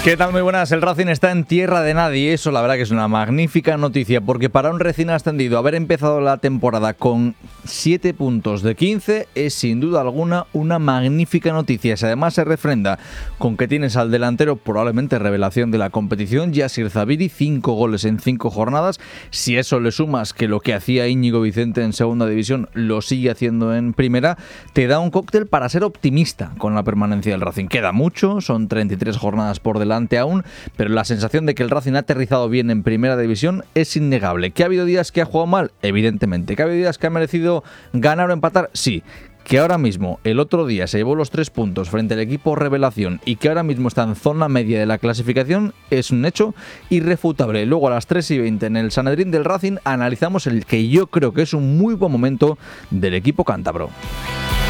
¿Qué tal? Muy buenas. El Racing está en tierra de nadie. Eso la verdad que es una magnífica noticia, porque para un recién ascendido haber empezado la temporada con 7 puntos de 15 es sin duda alguna una magnífica noticia. Si además se refrenda con que tienes al delantero probablemente revelación de la competición, Yassir Zabiri, 5 goles en 5 jornadas. Si eso le sumas que lo que hacía Íñigo Vicente en segunda división lo sigue haciendo en primera, te da un cóctel para ser optimista con la permanencia del Racing. Queda mucho, son 33 jornadas por delante aún, pero la sensación de que el Racing ha aterrizado bien en primera división es innegable. ¿Que ha habido días que ha jugado mal? Evidentemente. ¿Que ha habido días que ha merecido ganar o empatar? Sí. Que ahora mismo, el otro día se llevó los 3 puntos frente al equipo revelación y que ahora mismo está en zona media de la clasificación es un hecho irrefutable. Luego a las 3:20 en el Sanedrín del Racing analizamos el que yo creo que es un muy buen momento del equipo cántabro.